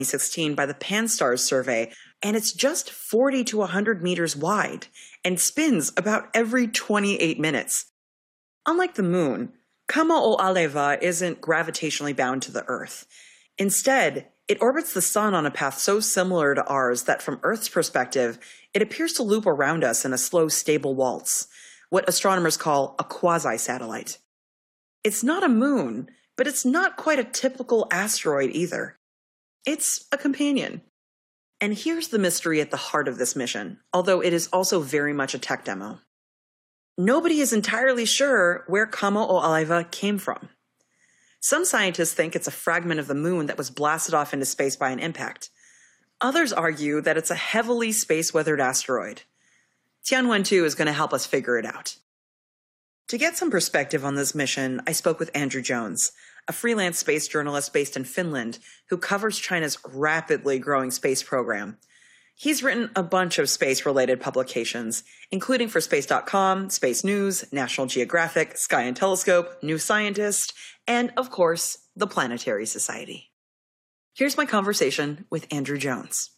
2016 by the Pan-STARRS survey, and it's just 40 to 100 meters wide and spins about every 28 minutes. Unlike the moon, Kama-o-Aleva isn't gravitationally bound to the Earth. Instead, it orbits the sun on a path so similar to ours that from Earth's perspective, it appears to loop around us in a slow, stable waltz, what astronomers call a quasi-satellite. It's not a moon, but it's not quite a typical asteroid either. It's a companion. And here's the mystery at the heart of this mission, although it is also very much a tech demo. Nobody is entirely sure where Kama-o-Aleva came from. Some scientists think it's a fragment of the moon that was blasted off into space by an impact. Others argue that it's a heavily space-weathered asteroid. Tianwen-2 is going to help us figure it out. To get some perspective on this mission, I spoke with Andrew Jones, a freelance space journalist based in Finland who covers China's rapidly growing space program. He's written a bunch of space-related publications, including for Space.com, Space News, National Geographic, Sky and Telescope, New Scientist, and, of course, the Planetary Society. Here's my conversation with Andrew Jones.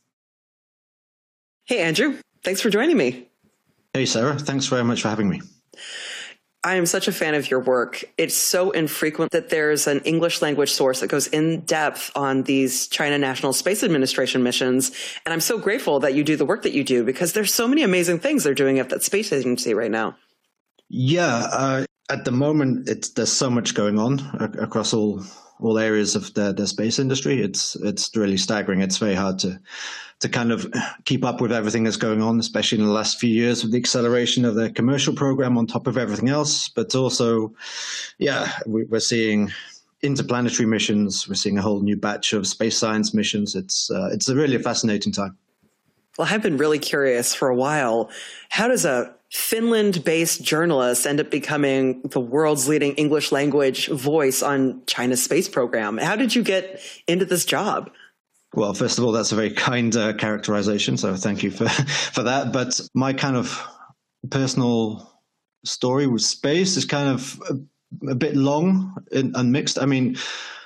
Hey, Andrew. Thanks for joining me. Hey, Sarah. Thanks very much for having me. I am such a fan of your work. It's so infrequent that there's an English language source that goes in depth on these China National Space Administration missions. And I'm so grateful that you do the work that you do because there's so many amazing things they're doing at that space agency right now. Yeah, at the moment, there's so much going on across all areas of the space industry. It's really staggering. It's very hard to kind of keep up with everything that's going on, especially in the last few years with the acceleration of the commercial program on top of everything else. But also, yeah, we're seeing interplanetary missions. We're seeing a whole new batch of space science missions. It's a really fascinating time. Well, I've been really curious for a while. How does a Finland-based journalist end up becoming the world's leading English language voice on China's space program? How did you get into this job? Well, first of all, that's a very kind characterization, so thank you for that. But my kind of personal story with space is kind of a bit long and mixed. I mean,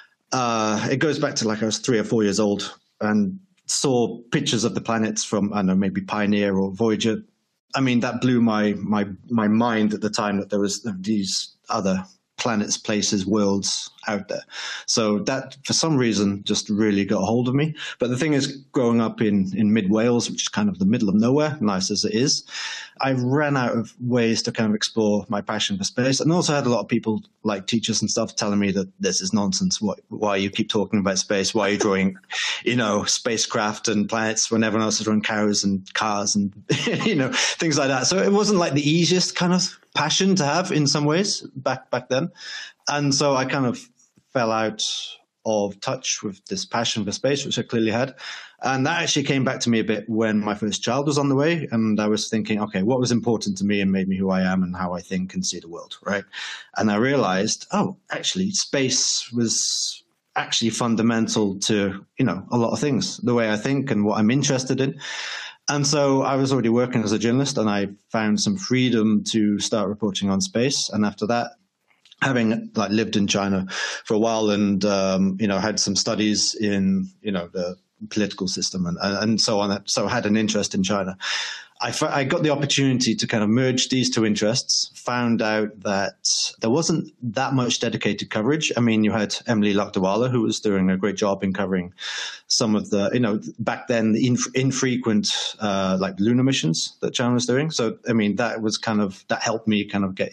it goes back to like I was 3 or 4 years old and saw pictures of the planets from, I don't know, maybe Pioneer or Voyager. I mean, that blew my mind at the time that there was these other planets, places, worlds out there. So that, for some reason, just really got a hold of me. But the thing is, growing up in mid-Wales, which is kind of the middle of nowhere, nice as it is, I ran out of ways to kind of explore my passion for space. And also had a lot of people, like teachers and stuff, telling me that this is nonsense. Why you keep talking about space? Why are you drawing, spacecraft and planets when everyone else is drawing cows and cars and, things like that. So it wasn't like the easiest kind of passion to have in some ways back then. And so I kind of fell out of touch with this passion for space, which I clearly had. And that actually came back to me a bit when my first child was on the way. And I was thinking, okay, what was important to me and made me who I am and how I think and see the world, right? And I realized, actually, space was actually fundamental to, a lot of things, the way I think and what I'm interested in. And so I was already working as a journalist and I found some freedom to start reporting on space. And after that, having lived in China for a while and, had some studies in, the political system and so on, so I had an interest in China. I got the opportunity to kind of merge these two interests, found out that there wasn't that much dedicated coverage. I mean, you had Emily Lakdawala, who was doing a great job in covering some of the, back then, the infrequent, lunar missions that China was doing. So, I mean, that helped me kind of get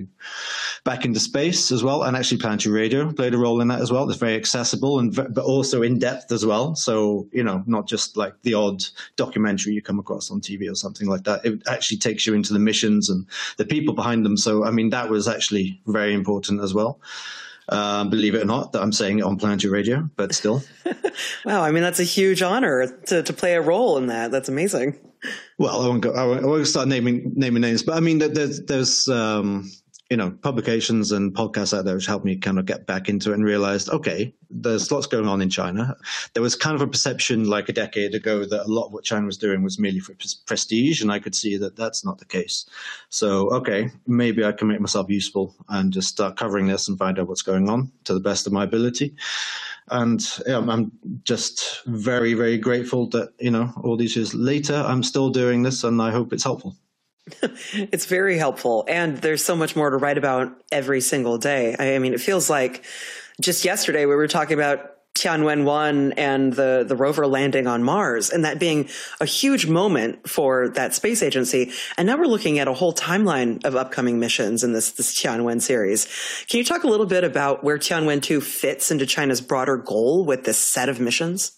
back into space as well. And actually Planetary Radio played a role in that as well. It's very accessible but also in depth as well. So, not just like the odd documentary you come across on TV or something like that. It actually takes you into the missions and the people behind them. So, I mean, that was actually very important as well. Believe it or not, that I'm saying it on Planetary Radio, but still. Wow. I mean, that's a huge honor to play a role in that. That's amazing. Well, I won't start naming names, but I mean, there's publications and podcasts out there which helped me kind of get back into it and realized, okay, there's lots going on in China. There was kind of a perception like a decade ago that a lot of what China was doing was merely for prestige, and I could see that that's not the case. So, okay, maybe I can make myself useful and just start covering this and find out what's going on to the best of my ability. And I'm just very, very grateful that, all these years later, I'm still doing this, and I hope it's helpful. It's very helpful. And there's so much more to write about every single day. I mean, it feels like just yesterday we were talking about Tianwen-1 and the rover landing on Mars, and that being a huge moment for that space agency. And now we're looking at a whole timeline of upcoming missions in this Tianwen series. Can you talk a little bit about where Tianwen-2 fits into China's broader goal with this set of missions?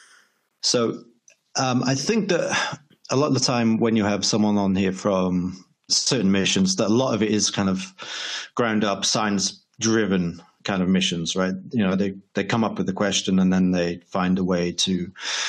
So I think that a lot of the time when you have someone on here from certain missions, that a lot of it is kind of ground up, science-driven kind of missions, right? They come up with the question and then they find a way to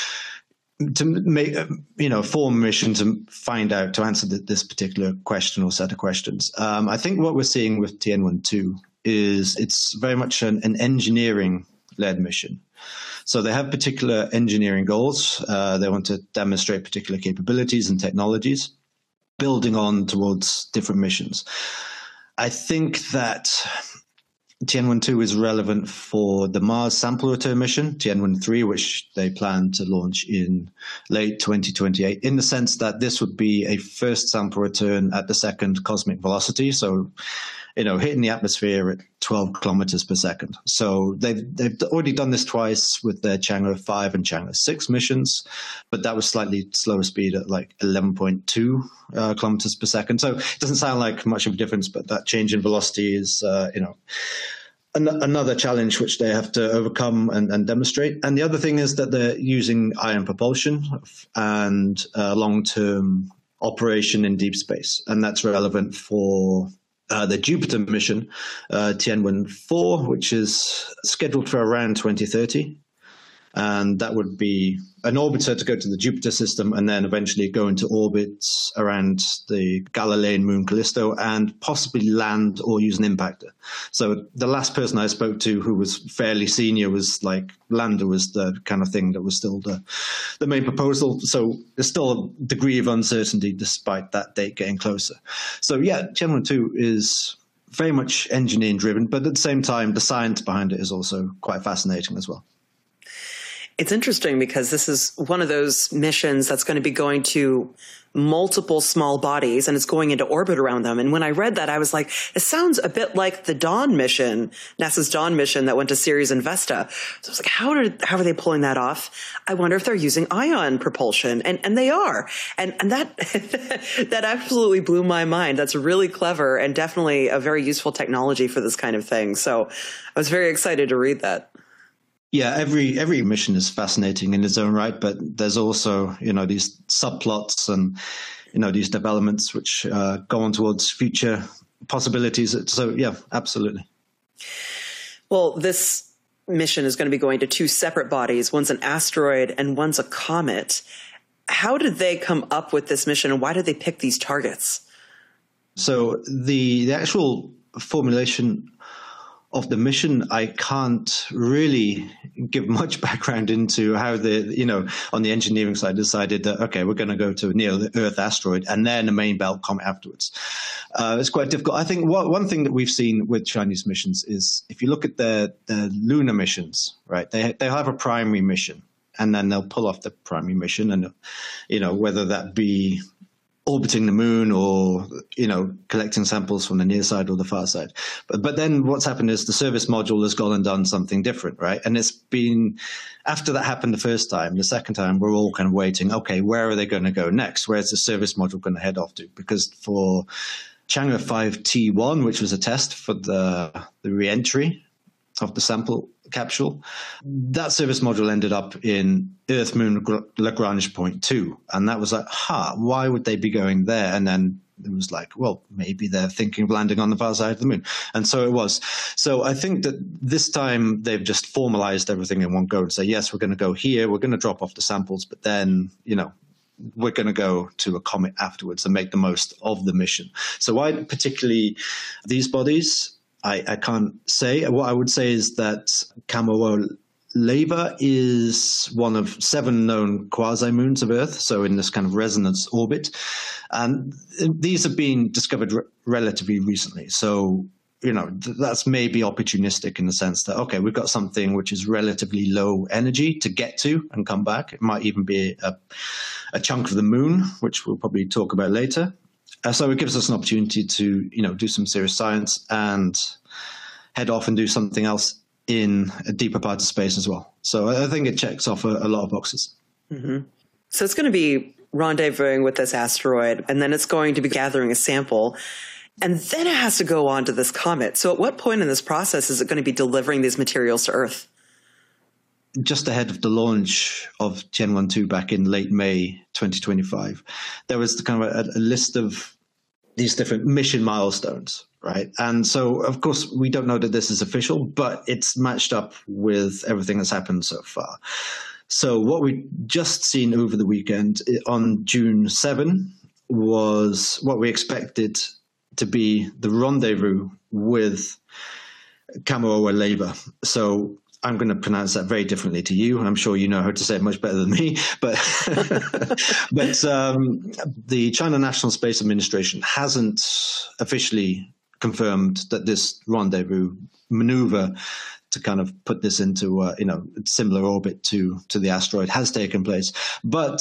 make, form a mission to find out, to answer this particular question or set of questions. I think what we're seeing with Tianwen-2 is it's very much an engineering-led mission. So they have particular engineering goals. They want to demonstrate particular capabilities and technologies, building on towards different missions. I think that Tianwen-2 is relevant for the Mars sample return mission, Tianwen-3, which they plan to launch in late 2028, in the sense that this would be a first sample return at the second cosmic velocity. So, hitting the atmosphere at 12 kilometers per second. So they've already done this twice with their Chang'e 5 and Chang'e 6 missions, but that was slightly slower speed at like 11.2 kilometers per second. So it doesn't sound like much of a difference, but that change in velocity is, another challenge which they have to overcome and demonstrate. And the other thing is that they're using ion propulsion and long-term operation in deep space. And that's relevant for the Jupiter mission, Tianwen-4, which is scheduled for around 2030. And that would be an orbiter to go to the Jupiter system and then eventually go into orbits around the Galilean moon Callisto and possibly land or use an impactor. So the last person I spoke to who was fairly senior was like lander was the kind of thing that was still the main proposal. So there's still a degree of uncertainty despite that date getting closer. So yeah, Tianwen-2 is very much engineering driven, but at the same time, the science behind it is also quite fascinating as well. It's interesting because this is one of those missions that's going to be going to multiple small bodies and it's going into orbit around them. And when I read that, I was like, it sounds a bit like the Dawn mission, NASA's Dawn mission that went to Ceres and Vesta. So I was like, how are they pulling that off? I wonder if they're using ion propulsion. And they are. And that, that absolutely blew my mind. That's really clever and definitely a very useful technology for this kind of thing. So I was very excited to read that. Yeah, every mission is fascinating in its own right, but there's also, these subplots and, these developments which go on towards future possibilities. So, yeah, absolutely. Well, this mission is going to be going to two separate bodies. One's an asteroid and one's a comet. How did they come up with this mission and why did they pick these targets? So the actual formulation of the mission, I can't really give much background into how on the engineering side decided that, okay, we're going to go to near the Earth asteroid and then a main belt comet afterwards. It's quite difficult. I think one thing that we've seen with Chinese missions is if you look at the lunar missions, right, they have a primary mission and then they'll pull off the primary mission and, whether that be orbiting the moon or, collecting samples from the near side or the far side. But then what's happened is the service module has gone and done something different, right? And it's been, after that happened the first time, the second time, we're all kind of waiting, okay, where are they going to go next? Where's the service module going to head off to? Because for Chang'e 5T1, which was a test for the re-entry of the sample capsule, that service module ended up in Earth Moon Lagrange point 2. And that was like, why would they be going there? And then it was like, well, maybe they're thinking of landing on the far side of the moon. And so it was. So I think that this time they've just formalized everything in one go and say, yes, we're going to go here. We're going to drop off the samples. But then, we're going to go to a comet afterwards and make the most of the mission. So why particularly these bodies? I can't say. What I would say is that Kamoa-Leva is one of 7 known quasi-moons of Earth, so in this kind of resonance orbit. And these have been discovered relatively recently. So, that's maybe opportunistic in the sense that, okay, we've got something which is relatively low energy to get to and come back. It might even be a chunk of the moon, which we'll probably talk about later. So it gives us an opportunity to, do some serious science and head off and do something else in a deeper part of space as well. So I think it checks off a lot of boxes. Mm-hmm. So it's going to be rendezvousing with this asteroid, and then it's going to be gathering a sample, and then it has to go on to this comet. So at what point in this process is it going to be delivering these materials to Earth? Just ahead of the launch of Tianwen-2 back in late May 2025, there was kind of a list of these different mission milestones, right? And so, of course, we don't know that this is official, but it's matched up with everything that's happened so far. So what we just seen over the weekend on June 7 was what we expected to be the rendezvous with Kamoa-Leva. So I'm going to pronounce that very differently to you. I'm sure you know how to say it much better than me. But the China National Space Administration hasn't officially confirmed that this rendezvous maneuver to kind of put this into similar orbit to the asteroid has taken place. But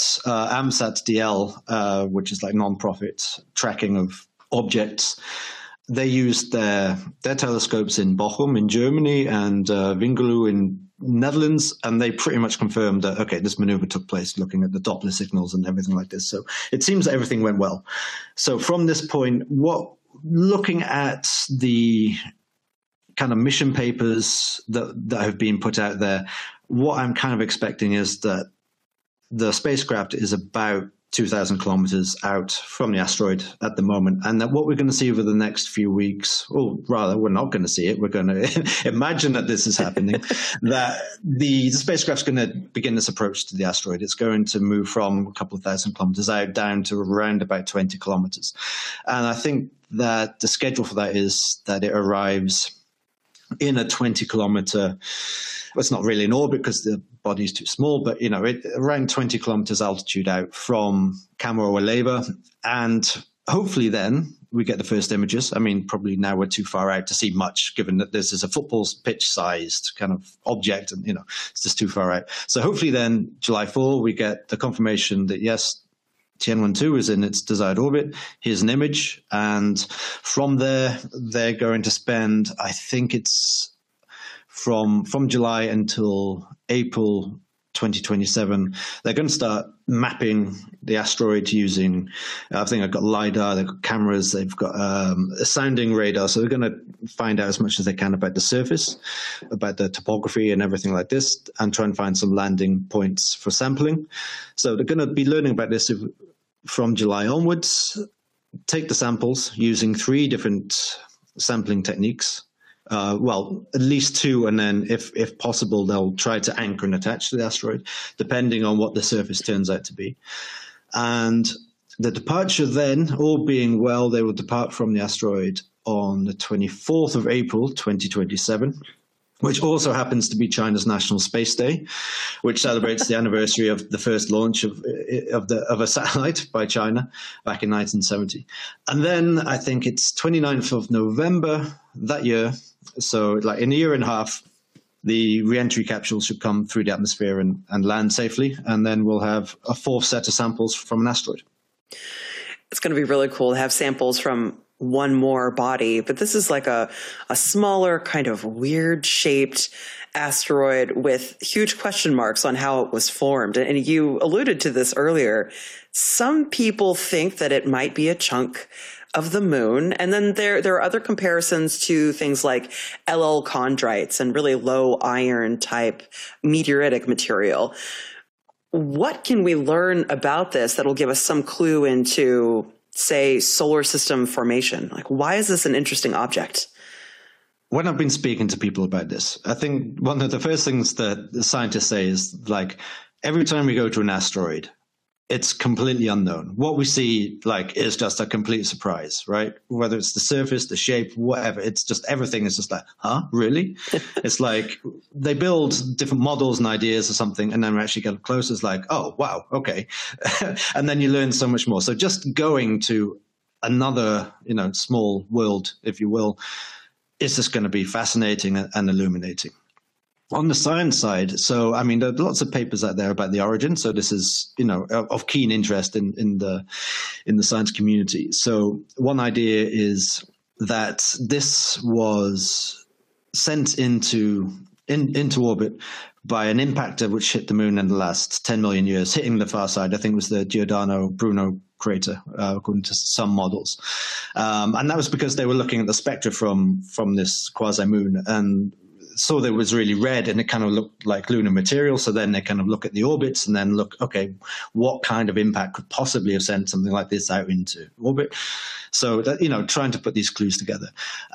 AMSAT-DL, which is like non-profit tracking of objects, they used their telescopes in Bochum in Germany and Wingerloo in Netherlands, and they pretty much confirmed that, okay, this maneuver took place looking at the Doppler signals and everything like this. So it seems that everything went well. So from this point, looking at the kind of mission papers that have been put out there, what I'm kind of expecting is that the spacecraft is about 2,000 kilometers out from the asteroid at the moment, and that what we're going to see over the next few weeks, or rather, we're not going to see it. We're going to imagine that this is happening, that the spacecraft's going to begin this approach to the asteroid. It's going to move from a couple of thousand kilometers out down to around about 20 kilometers. And I think that the schedule for that is that it arrives in a 20-kilometer, well, it's not really an orbit because the body is too small, but, around 20 kilometers altitude out from Kamoa-Leva. And hopefully then we get the first images. I mean, probably now we're too far out to see much, given that this is a football pitch-sized kind of object and, it's just too far out. So hopefully then July 4, we get the confirmation that, yes, Tianwen-2 is in its desired orbit. Here's an image. And from there, they're going to spend, I think it's from July until April 2027, they're going to start mapping the asteroid using, I think I've got LiDAR, they've got cameras, they've got a sounding radar. So they're going to find out as much as they can about the surface, about the topography and everything like this, and try and find some landing points for sampling. So they're going to be learning about this from July onwards, take the samples using 3 different sampling techniques. Well, at least 2, and then if possible, they'll try to anchor and attach to the asteroid, depending on what the surface turns out to be. And the departure then, all being well, they will depart from the asteroid on the 24th of April, 2027, which also happens to be China's National Space Day, which celebrates the anniversary of the first launch of a satellite by China back in 1970. And then I think it's 29th of November that year. So like in a year and a half, the re-entry capsule should come through the atmosphere and land safely. And then we'll have a 4th set of samples from an asteroid. It's going to be really cool to have samples from one more body, but this is like a smaller kind of weird shaped asteroid with huge question marks on how it was formed. And you alluded to this earlier. Some people think that it might be a chunk of the moon. And then there are other comparisons to things like LL chondrites and really low iron type meteoritic material. What can we learn about this that'll give us some clue into, say, solar system formation? Like, why is this an interesting object? When I've been speaking to people about this, I think one of the first things that the scientists say is, like, every time we go to an asteroid, it's completely unknown. What we see, like, is just a complete surprise, right? Whether it's the surface, the shape, whatever, it's just everything is just like, huh, really? It's like they build different models and ideas or something, and then we actually get up close. It's like, oh, wow, okay. And then you learn so much more. So just going to another, small world, if you will, is just going to be fascinating and illuminating. On the science side, so I mean, there are lots of papers out there about the origin. So this is, of keen interest in the science community. So one idea is that this was sent into orbit by an impactor which hit the moon in the last 10 million years, hitting the far side. I think it was the Giordano Bruno crater, according to some models. And that was because they were looking at the spectra from this quasi-moon and saw that it was really red and it kind of looked like lunar material. So then they kind of look at the orbits and then look, okay, what kind of impact could possibly have sent something like this out into orbit? So that, trying to put these clues together.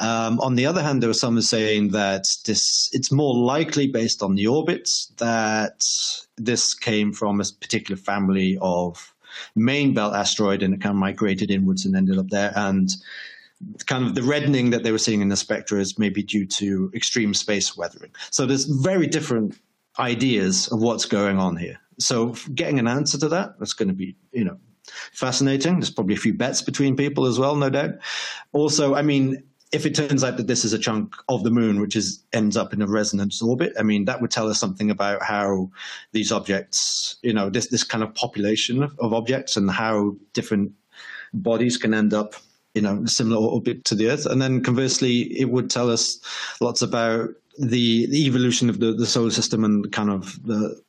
On the other hand, there were some saying that it's more likely based on the orbits that this came from a particular family of main belt asteroid and it kind of migrated inwards and ended up there. And kind of the reddening that they were seeing in the spectra is maybe due to extreme space weathering. So there's very different ideas of what's going on here. So getting an answer to that's going to be, fascinating. There's probably a few bets between people as well, no doubt. Also, I mean, if it turns out that this is a chunk of the moon which ends up in a resonance orbit, I mean, that would tell us something about how these objects, this kind of population of objects and how different bodies can end up similar orbit to the Earth. And then conversely, it would tell us lots about the evolution of the solar system and kind of the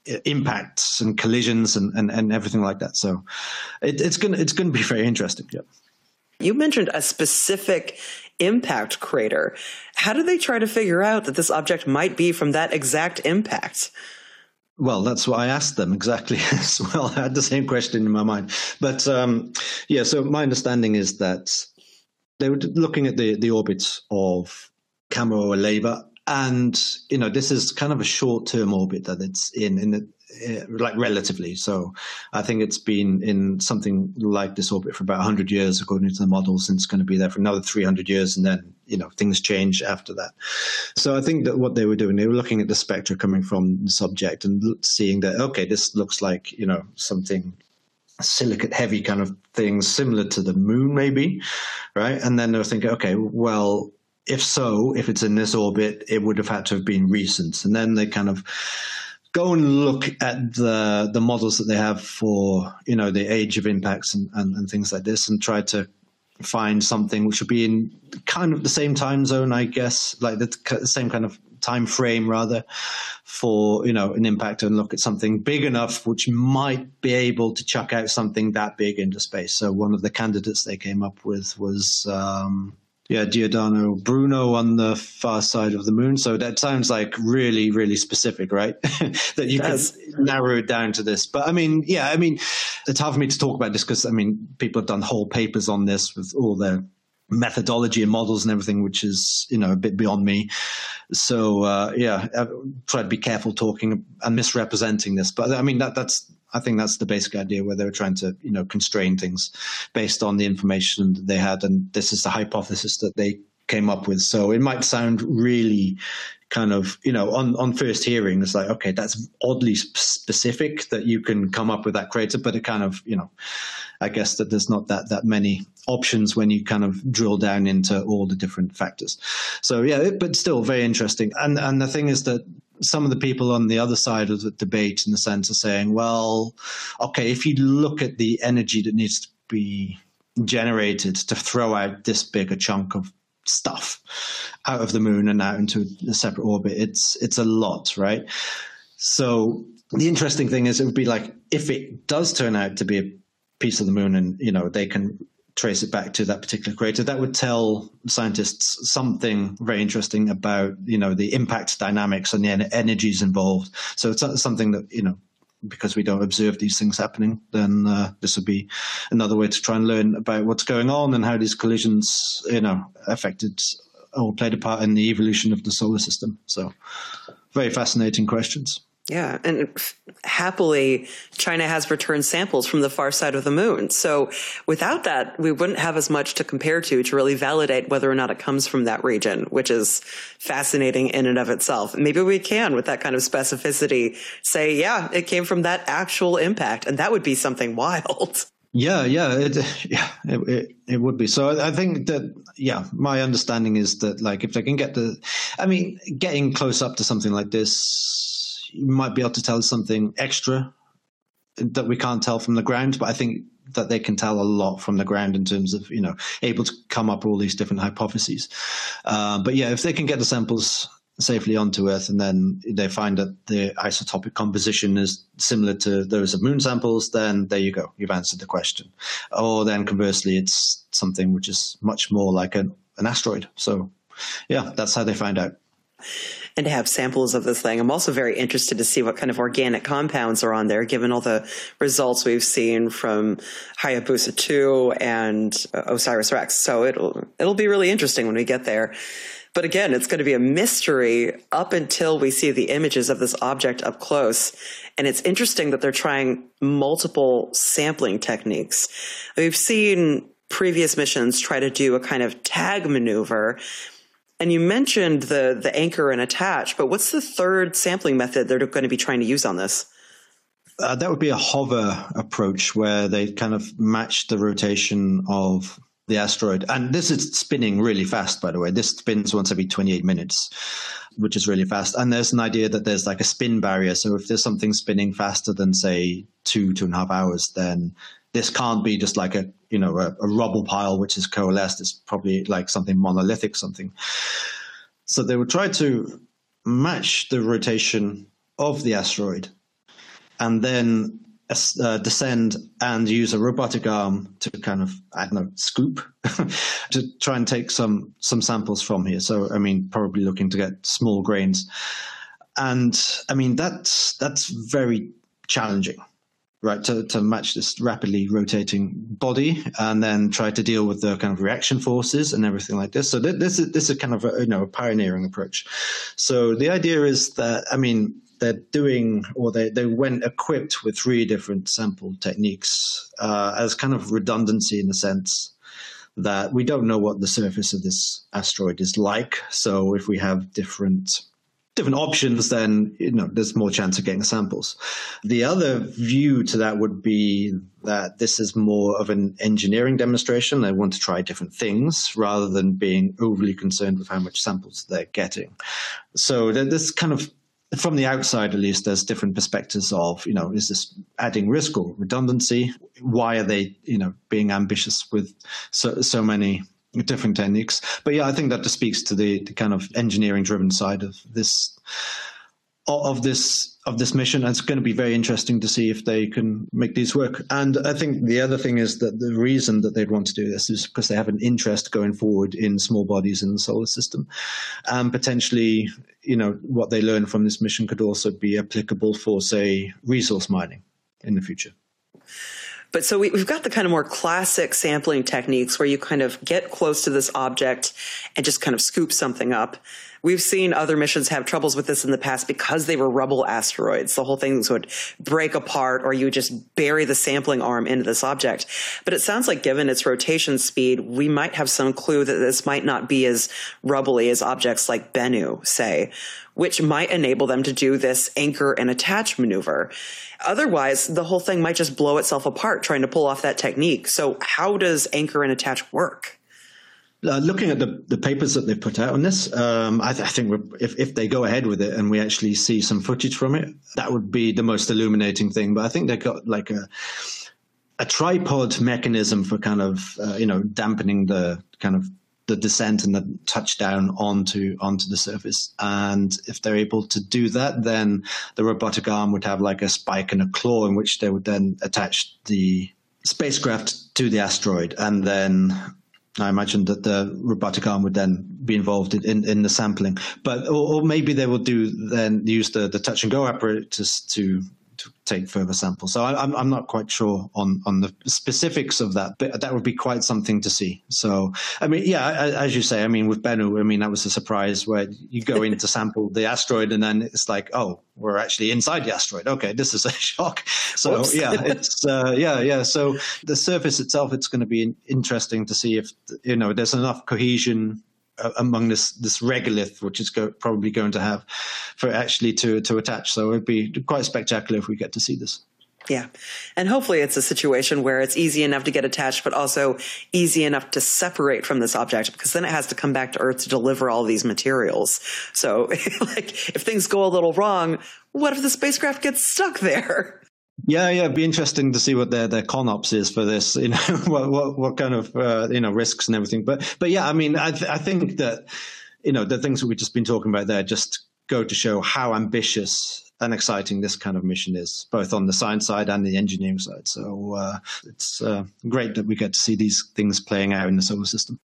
impacts and collisions and everything like that. So it's going to be very interesting. Yeah. You mentioned a specific impact crater. How do they try to figure out that this object might be from that exact impact? Well, that's what I asked them exactly as well. I had the same question in my mind. But so my understanding is that they were looking at the orbits of Cameroa-Leva, and, this is kind of a short-term orbit that it's like relatively. So I think it's been in something like this orbit for about 100 years, according to the models, and it's going to be there for another 300 years. And then, things change after that. So I think that what they were doing, they were looking at the spectra coming from the subject and seeing that, okay, this looks like, something silicate heavy kind of thing, similar to the moon maybe, right? And then they were thinking, okay, well, if it's in this orbit, it would have had to have been recent. And then they kind of go and look at the models that they have for, the age of impacts and things like this, and try to find something which would be in kind of the same time zone, I guess, like the same kind of time frame rather, for, an impact, and look at something big enough which might be able to chuck out something that big into space. So one of the candidates they came up with was Giordano Bruno on the far side of the moon. So that sounds like really, really specific, right? That you can narrow it down to this. But I mean, it's hard for me to talk about this because, people have done whole papers on this with all their methodology and models and everything, which is, a bit beyond me. So, I try to be careful talking and misrepresenting this. But I think that's the basic idea, where they were trying to, constrain things based on the information that they had. And this is the hypothesis that they came up with. So it might sound really kind of, on first hearing, it's like, okay, that's oddly specific that you can come up with that crater, but it kind of, I guess that there's not that many options when you kind of drill down into all the different factors. So but still very interesting. And the thing is that some of the people on the other side of the debate, in the sense, are saying, well, okay, if you look at the energy that needs to be generated to throw out this big a chunk of stuff out of the moon and out into a separate orbit, it's a lot, right? So the interesting thing is, it would be like, if it does turn out to be a piece of the moon and, they can trace it back to that particular crater, that would tell scientists something very interesting about, the impact dynamics and the energies involved. So it's something that, because we don't observe these things happening, then this would be another way to try and learn about what's going on and how these collisions, affected or played a part in the evolution of the solar system. So very fascinating questions. Yeah, and happily, China has returned samples from the far side of the moon. So without that, we wouldn't have as much to compare to really validate whether or not it comes from that region, which is fascinating in and of itself. Maybe we can, with that kind of specificity, say, yeah, it came from that actual impact, and that would be something wild. It would be. So I think that, my understanding is that, like, if they can getting close up to something like this, you might be able to tell something extra that we can't tell from the ground, but I think that they can tell a lot from the ground in terms of, able to come up with all these different hypotheses. But if they can get the samples safely onto Earth and then they find that the isotopic composition is similar to those of moon samples, then there you go. You've answered the question. Or then conversely, it's something which is much more like an asteroid. So that's how they find out. And to have samples of this thing. I'm also very interested to see what kind of organic compounds are on there, given all the results we've seen from Hayabusa 2 and OSIRIS-REx. So it'll be really interesting when we get there. But again, it's going to be a mystery up until we see the images of this object up close. And it's interesting that they're trying multiple sampling techniques. We've seen previous missions try to do a kind of tag maneuver. And you mentioned the anchor and attach, but what's the third sampling method they're going to be trying to use on this? That would be a hover approach where they kind of match the rotation of the asteroid. And this is spinning really fast, by the way. This spins once every 28 minutes, which is really fast. And there's an idea that there's like a spin barrier. So if there's something spinning faster than, say, 2.5 hours, then this can't be just like a rubble pile which is coalesced. It's probably like something monolithic, something. So they would try to match the rotation of the asteroid and then descend and use a robotic arm to kind of, scoop to try and take some samples from here. So, probably looking to get small grains. And, that's very challenging. Right, to match this rapidly rotating body and then try to deal with the kind of reaction forces and everything like this. So this is kind of a pioneering approach. So the idea is that, they're doing, or they went equipped with 3 different sample techniques as kind of redundancy in the sense that we don't know what the surface of this asteroid is like. So if we have different options, then there's more chance of getting samples. The other view to that would be that this is more of an engineering demonstration. They want to try different things rather than being overly concerned with how much samples they're getting. So this kind of, from the outside at least, there's different perspectives of, is this adding risk or redundancy? Why are they, being ambitious with so many different techniques? But I think that just speaks to the kind of engineering driven side of this mission. And it's going to be very interesting to see if they can make these work. And I think the other thing is that the reason that they'd want to do this is because they have an interest going forward in small bodies in the solar system. And potentially, what they learn from this mission could also be applicable for, say, resource mining in the future. But so we've got the kind of more classic sampling techniques where you kind of get close to this object and just kind of scoop something up. We've seen other missions have troubles with this in the past because they were rubble asteroids. The whole thing would break apart, or you just bury the sampling arm into this object. But it sounds like, given its rotation speed, we might have some clue that this might not be as rubbly as objects like Bennu, say, which might enable them to do this anchor and attach maneuver. Otherwise, the whole thing might just blow itself apart trying to pull off that technique. So how does anchor and attach work? Looking at the papers that they've put out on this, I think if they go ahead with it and we actually see some footage from it, that would be the most illuminating thing. But I think they've got like a tripod mechanism for kind of dampening the kind of the descent and the touchdown onto the surface. And if they're able to do that, then the robotic arm would have like a spike and a claw in which they would then attach the spacecraft to the asteroid. And then I imagine that the robotic arm would then be involved in the sampling. But or maybe they will use the touch and go apparatus to take further samples. So I'm not quite sure on the specifics of that, but that would be quite something to see. So, I mean, yeah, as you say, I mean, with Bennu, I mean, that was a surprise where you go in to sample the asteroid and then it's like, oh, we're actually inside the asteroid. Okay, this is a shock. So, Whoops. yeah, it's, yeah. So the surface itself, it's going to be interesting to see if, there's enough cohesion among this regolith, which is probably going to have for actually to attach. So it'd be quite spectacular if we get to see this. Yeah. And hopefully it's a situation where it's easy enough to get attached, but also easy enough to separate from this object, because then it has to come back to Earth to deliver all these materials. So like if things go a little wrong, what if the spacecraft gets stuck there? Yeah, it'd be interesting to see what their ConOps is for this. What kind of risks and everything. But yeah, I mean, I think that the things that we've just been talking about there just go to show how ambitious and exciting this kind of mission is, both on the science side and the engineering side. So it's great that we get to see these things playing out in the solar system.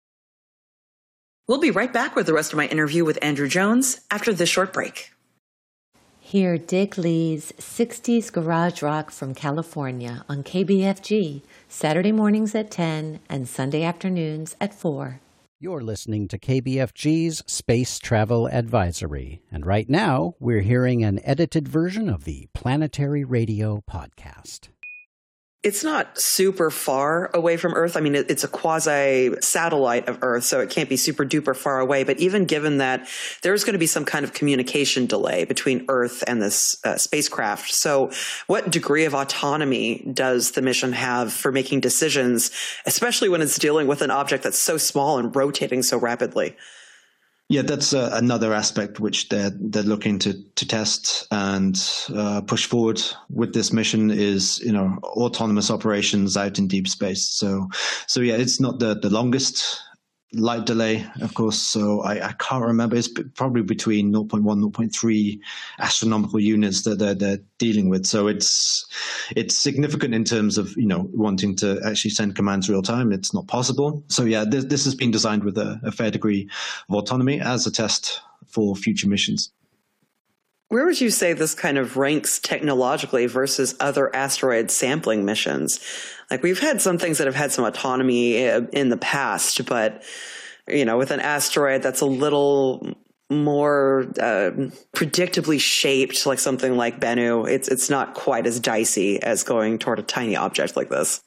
We'll be right back with the rest of my interview with Andrew Jones after this short break. Hear Dick Lee's 60s Garage Rock from California on KBFG, Saturday mornings at 10 and Sunday afternoons at 4. You're listening to KBFG's Space Travel Advisory, and right now we're hearing an edited version of the Planetary Radio podcast. It's not super far away from Earth. I mean, it's a quasi-satellite of Earth, so it can't be super duper far away. But even given that, there's going to be some kind of communication delay between Earth and this spacecraft. So what degree of autonomy does the mission have for making decisions, especially when it's dealing with an object that's so small and rotating so rapidly? Yeah, that's another aspect which they're looking to test and push forward with this mission is, autonomous operations out in deep space. So yeah, it's not the longest light delay, of course. So I can't remember. It's probably between 0.1, 0.3 astronomical units that they're dealing with. So it's significant in terms of, wanting to actually send commands real time. It's not possible. So yeah, this has been designed with a fair degree of autonomy as a test for future missions. Where would you say this kind of ranks technologically versus other asteroid sampling missions? Like, we've had some things that have had some autonomy in the past, but, with an asteroid that's a little more predictably shaped, like something like Bennu, it's not quite as dicey as going toward a tiny object like this.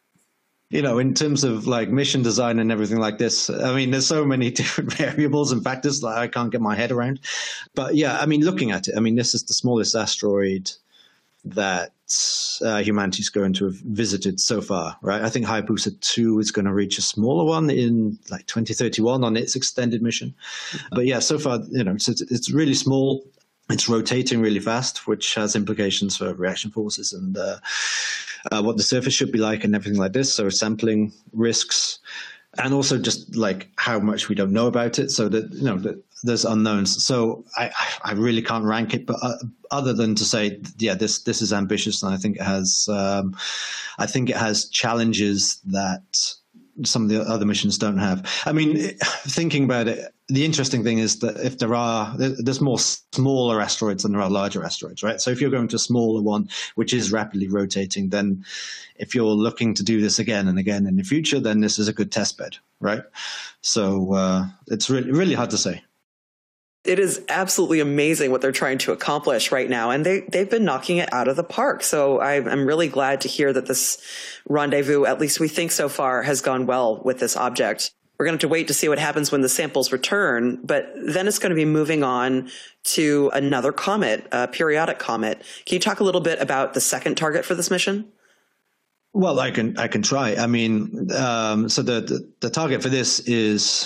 In terms of like mission design and everything like this, I mean, there's so many different variables and factors that I can't get my head around. But yeah, I mean, looking at it, I mean, this is the smallest asteroid that humanity's going to have visited so far, right? I think Hayabusa 2 is going to reach a smaller one in like 2031 on its extended mission. But yeah, so far, it's really small. It's rotating really fast, which has implications for reaction forces and what the surface should be like and everything like this. So sampling risks, and also just like how much we don't know about it. So that there's unknowns. So I really can't rank it, but other than to say, yeah, this is ambitious, and I think it has challenges that some of the other missions don't have. I mean, thinking about it, the interesting thing is that if there's more smaller asteroids than there are larger asteroids, right? So if you're going to a smaller one, which is rapidly rotating, then if you're looking to do this again and again in the future, then this is a good test bed, right? So it's really, really hard to say. It is absolutely amazing what they're trying to accomplish right now, and they've been knocking it out of the park. So I'm really glad to hear that this rendezvous, at least we think so far, has gone well with this object. We're going to have to wait to see what happens when the samples return, but then it's going to be moving on to another comet, a periodic comet. Can you talk a little bit about the second target for this mission? Well, I can try. I mean, so the target for this is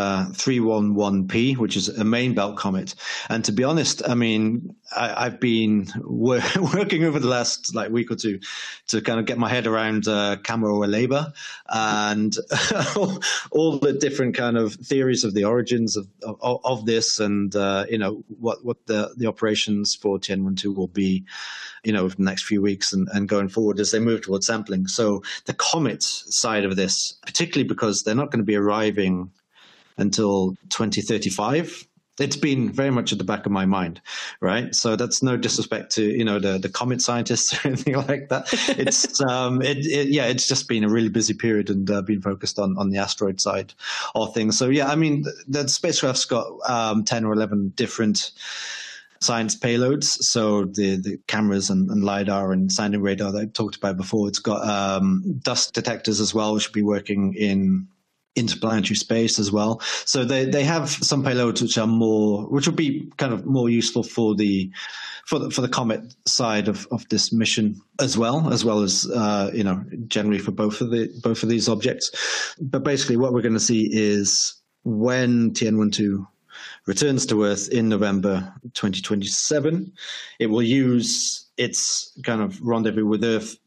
311P, which is a main belt comet. And to be honest, I mean, I've been working over the last week or two to kind of get my head around Camo-Aleba and all the different kind of theories of the origins of this, and what the operations for Tianwen-2 will be, over the next few weeks and going forward as they move towards sampling. So the comet side of this, particularly because they're not going to be arriving until 2035, it's been very much at the back of my mind, right? So that's no disrespect to, the comet scientists or anything like that. It's it's just been a really busy period and been focused on the asteroid side of things. So yeah, I mean, the spacecraft's got 10 or 11 different science payloads. So the cameras and LiDAR and sounding radar that I talked about before. It's got dust detectors as well, which will be working in interplanetary space as well. So they have some payloads which will be kind of more useful for the comet side of this mission as well as generally for both of these objects. But basically what we're going to see is when Tianwen-2 returns to Earth in November 2027, it will use its kind of rendezvous with Earth